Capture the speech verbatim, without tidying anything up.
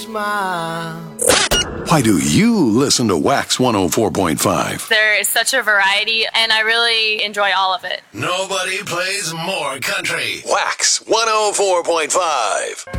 smile. Why do you listen to Wax one oh four point five? There is such a variety, and I really enjoy all of it. Nobody plays more country. Wax one oh four point five.